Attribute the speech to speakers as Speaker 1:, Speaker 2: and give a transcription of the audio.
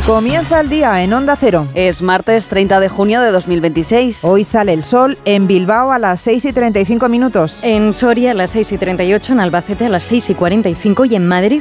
Speaker 1: Comienza el día en Onda Cero.
Speaker 2: Es martes 30 de junio de 2026.
Speaker 1: Hoy sale el sol en Bilbao a las 6:35 minutos.
Speaker 3: En Soria a las 6:38, en Albacete a las 6:45 y en Madrid